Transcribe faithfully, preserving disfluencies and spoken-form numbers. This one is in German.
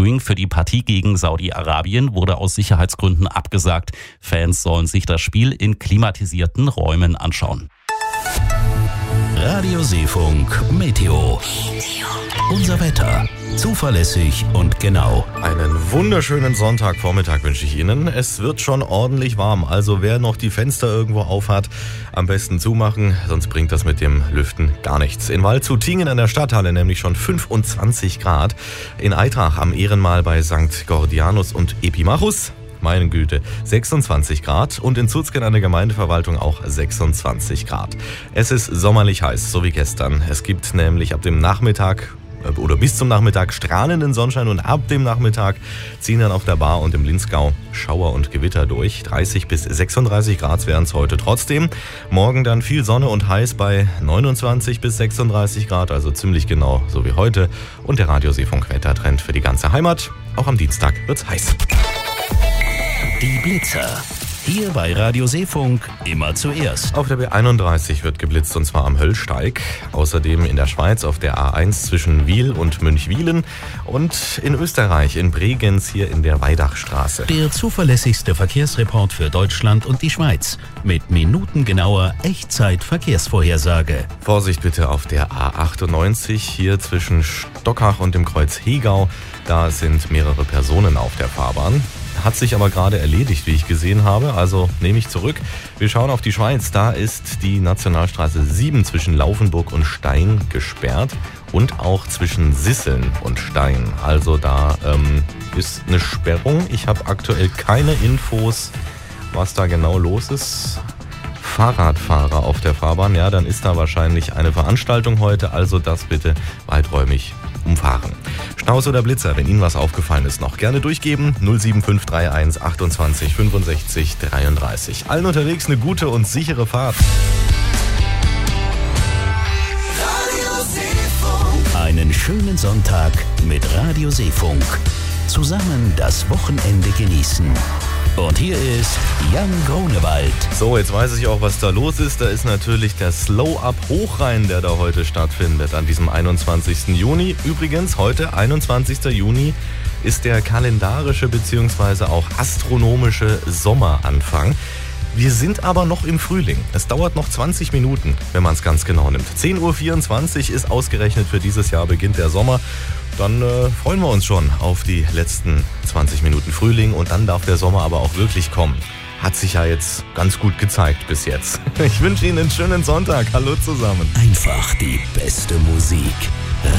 Viewing für die Partie gegen Saudi-Arabien wurde aus Sicherheitsgründen abgesagt. Fans sollen sich das Spiel in klimatisierten Räumen anschauen. Radio Seefunk Meteo. Unser Wetter. Zuverlässig und genau. Einen wunderschönen Sonntagvormittag wünsche ich Ihnen. Es wird schon ordentlich warm, also wer noch die Fenster irgendwo aufhat, am besten zumachen, sonst bringt das mit dem Lüften gar nichts. In Waldshut-Tiengen an der Stadthalle nämlich schon fünfundzwanzig Grad. In Aitrach am Ehrenmal bei Sankt Gordianus und Epimachus, meine Güte, sechsundzwanzig Grad und in Zuzgen an der Gemeindeverwaltung auch sechsundzwanzig Grad. Es ist sommerlich heiß, so wie gestern. Es gibt nämlich ab dem Nachmittag oder bis zum Nachmittag strahlenden Sonnenschein und ab dem Nachmittag ziehen dann auf der Bar und im Linzgau Schauer und Gewitter durch. dreißig bis sechsunddreißig Grad wären es heute trotzdem. Morgen dann viel Sonne und heiß bei neunundzwanzig bis sechsunddreißig Grad, also ziemlich genau so wie heute. Und der Radio Seefunk Wettertrend für die ganze Heimat. Auch am Dienstag wird's heiß. Die Blitzer. Hier bei Radio Seefunk immer zuerst. Auf der B einunddreißig wird geblitzt und zwar am Höllsteig. Außerdem in der Schweiz auf der A eins zwischen Wiel und Münchwilen und in Österreich in Bregenz hier in der Weidachstraße. Der zuverlässigste Verkehrsreport für Deutschland und die Schweiz mit minutengenauer Echtzeit-Verkehrsvorhersage. Vorsicht bitte auf der A achtundneunzig hier zwischen Stockach und dem Kreuz Hegau. Da sind mehrere Personen auf der Fahrbahn. Hat sich aber gerade erledigt, wie ich gesehen habe, also nehme ich zurück. Wir schauen auf die Schweiz, da ist die Nationalstraße sieben zwischen Laufenburg und Stein gesperrt und auch zwischen Sisseln und Stein. Also da ähm, ist eine Sperrung. Ich habe aktuell keine Infos, was da genau los ist. Fahrradfahrer auf der Fahrbahn, ja, dann ist da wahrscheinlich eine Veranstaltung heute, also das bitte weiträumig umfahren. Staus oder Blitzer, wenn Ihnen was aufgefallen ist, noch gerne durchgeben. null sieben fünf drei eins achtundzwanzig fünfundsechzig dreiunddreißig. Allen unterwegs eine gute und sichere Fahrt. Einen schönen Sonntag mit Radio Seefunk. Zusammen das Wochenende genießen. Und hier ist Jan Grunewald. So, jetzt weiß ich auch, was da los ist. Da ist natürlich der Slow-Up Hochrhein, der da heute stattfindet, an diesem einundzwanzigsten Juni. Übrigens, heute, einundzwanzigsten Juni, ist der kalendarische bzw. auch astronomische Sommeranfang. Wir sind aber noch im Frühling. Es dauert noch zwanzig Minuten, wenn man es ganz genau nimmt. zehn Uhr vierundzwanzig ist ausgerechnet für dieses Jahr beginnt der Sommer. Dann äh, freuen wir uns schon auf die letzten zwanzig Minuten Frühling und dann darf der Sommer aber auch wirklich kommen. Hat sich ja jetzt ganz gut gezeigt bis jetzt. Ich wünsche Ihnen einen schönen Sonntag. Hallo zusammen. Einfach die beste Musik.